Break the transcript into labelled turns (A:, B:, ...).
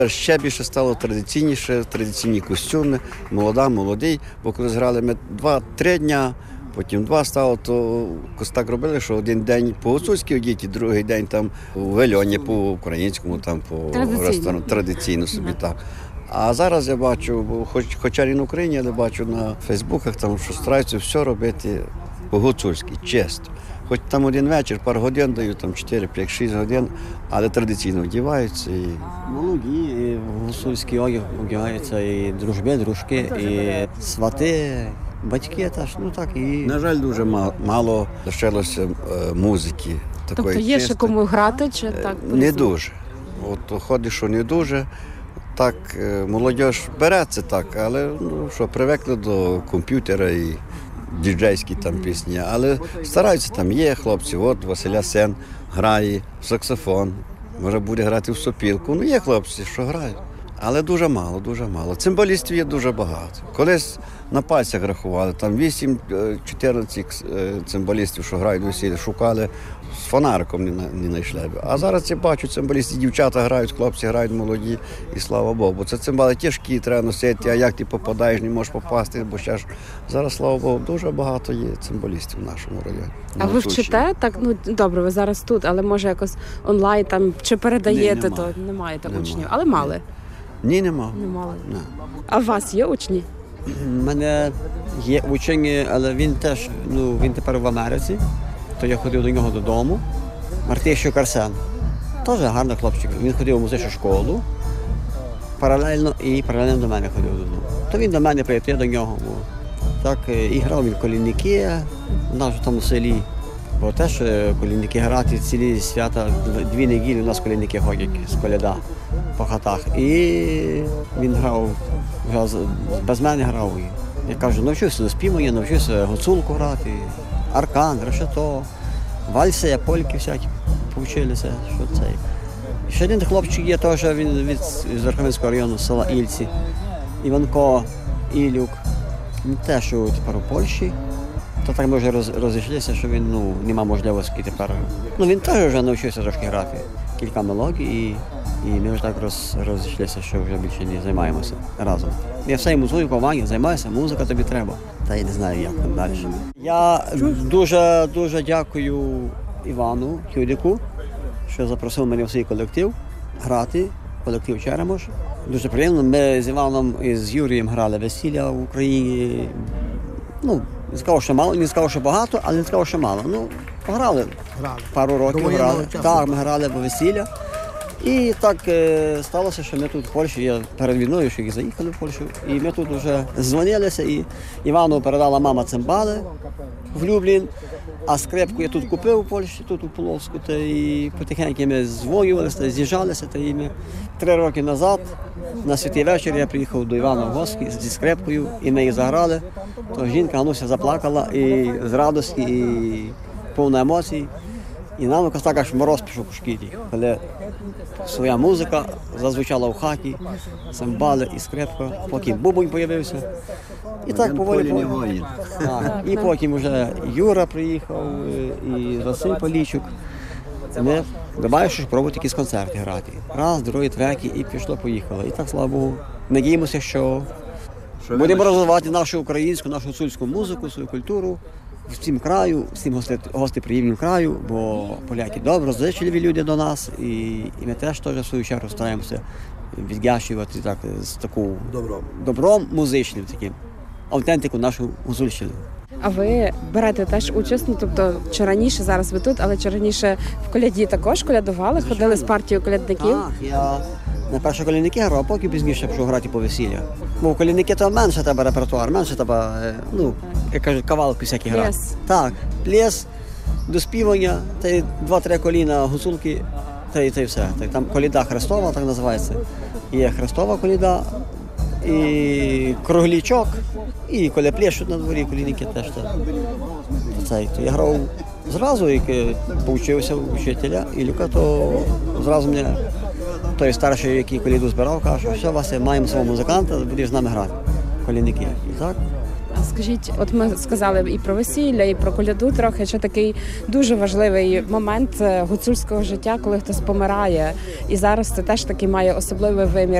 A: Ще більше стало традиційніше, традиційні костюми, молодий, бо коли зграли ми 2-3 дня, потім 2 стало, то так робили, що один день по-гуцульськи одіти, другий день там у вельоні, по-українському, там по ресторану, традиційно собі так. А зараз я бачу, хоча і на Україні, але бачу на Фейсбуках, там, що стараються все робити по-гуцульськи, чисто. Хоч там один вечір, пару годин дають, там 4, 5, 6 годин, але традиційно вдіваються. І...
B: Молоді, і в гуцульський одяг вдягаються і дружби, дружки, і свати, батьки теж, ну так і...
A: На жаль, дуже мало лишилося музики.
C: Тобто є ще кому грати, чи так?
A: Не дуже. От ходить, що не дуже. Так, молодь береться так, але ну, що, привикли до комп'ютера і діджейські там пісні, але стараються, там є хлопці, от Василя Сен грає в саксофон, може буде грати в сопілку, ну є хлопці, що грають, але дуже мало, дуже мало. Цимбалістів є дуже багато. Колись на пальцях рахували, там 8-14 цимбалістів, що грають весілля, шукали, з фонариком не знайшли. А зараз я бачу, цимбалісти, дівчата грають, хлопці грають молоді, і слава Богу. Бо це цимбали тяжкі, треба носити, а як ти попадаєш, не можеш попасти, бо ще ж зараз, слава Богу, дуже багато є цимбалістів в нашому районі.
C: А ви вчите? Так, ну добре, ви зараз тут, але може якось онлайн там, чи передаєте,
A: Ні,
C: то немає так учнів, але мали?
A: Ні, нема.
C: Не мали.
A: Не.
C: А у вас є учні?
B: У мене є учень, але він теж, ну, він тепер в Америці, то я ходив до нього додому. Мартищук Арсен. Теж гарний хлопчик. Він ходив у музичну школу, паралельно до мене ходив додому. То він до мене приїхав, я до нього. Так, і грав він колінники в нашому селі. Бо теж колінники грати цілі свята, 2 неділі у нас колінники ходять з коляда по хатах. І він грав, без мене грав. Я кажу, навчився до співання, навчився гуцулку грати, аркан, решето, вальси, польки всякі повчилися, що це. Ще один хлопчик є теж, він з Верховинського району, з села Ільці, Іванко Ілюк. Він теж тепер у Польщі. То так ми вже розійшлися, що він нема можливості тепер. Він теж вже навчився трошки грати, кілька мелодій, і ми вже так розійшлися, що вже більше не займаємося разом. Я все музикою займаюся, музика тобі треба. Та я не знаю, як там далі. Я дуже дякую Івану Тюдику, що запросив мене в свій колектив грати, колектив Черемош. Дуже приємно. Ми з Іваном і з Юрієм грали весілля в Україні. Не сказав, що мало, не сказав, що багато, але не сказав, що мало. Пограли. Пару років грали. Так, ми грали в весілля. І так сталося, що ми тут в Польщі, я перед війною ще і заїхали в Польщу, і ми тут вже дзвонилися, і Івану передала мама цимбали в Люблін, а скрипку я тут купив у Польщі, тут у Полоцьку, і потихеньку ми дзвонювалися, з'їжджалися, і ми 3 роки назад на святий вечір я приїхав до Івана в гості зі скрипкою, і ми її заграли, то жінка Гануся заплакала і з радості, і повна емоцій. І нам якось так аж мороз пішов по шкірі, коли своя музика зазвучала в хаті, цимбали і скрипка, потім бубонь з'явився. І так поволі. І потім вже Юра приїхав, і Василь Полійчук. Ми думаємо, що пробувати якісь концерти грати. Раз, другий, третій, і пішло-поїхало. І так, слава Богу, надіємося, що будемо розвивати нашу українську, нашу гуцульську музику, свою культуру. Всім краю, всім гостеприємним краю, бо поляки доброзичливі люди до нас, і ми теж в свою чергу стараємося віддячувати так, з таким добром музичним, таким, автентику нашу гуцульщину.
C: А ви берете теж участь, тобто чи раніше, зараз ви тут, але чи раніше в коляді також колядували, ходили з партією колядників?
B: Так, я на перші колядники грав, а потім пізніше пішов грати по весіллях. Бо колядники то менше тебе репертуар, менше тебе, як кажуть, кавалки всякі грати. Так, пляс, до співання, та й 2-3 коліна гуцулки, та й все. Там коляда Христова, так називається. Є Христова коляда, і круглічок, і коля плещуть на дворі, колінники теж. То я грав зразу, як повчився у вчителя Ілюка, то зразу мені той старший, який коліду збирав, каже, що все, Вася, маємо свого музиканта, будеш з нами грати, колінники. І так,
C: А скажіть, от ми сказали і про весілля, і про коляду трохи, що такий дуже важливий момент гуцульського життя, коли хтось помирає. І зараз це теж такий має особливий вимір.